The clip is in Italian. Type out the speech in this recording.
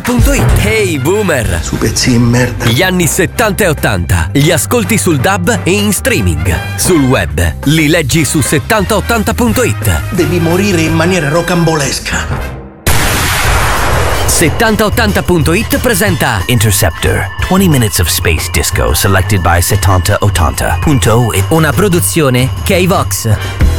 7080.it. Hey boomer, Su pezzi di merda. gli anni 70 e 80 li ascolti sul DAB e in streaming. Sul web li leggi su 7080.it. Devi morire in maniera rocambolesca. 7080.it presenta Interceptor, 20 minutes of space disco selected by 7080.it. Una produzione K-Vox.